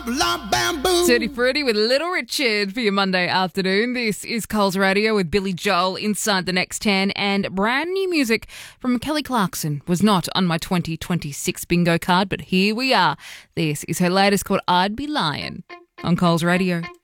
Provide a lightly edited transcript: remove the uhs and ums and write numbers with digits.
la bamboo. Tutti Frutti with Little Richard for your Monday afternoon. This is Coles Radio with Billy Joel inside the next 10, and brand new music from Kelly Clarkson was not on my 2026 bingo card, but here we are. This is her latest called I'd Be Lying on Coles Radio.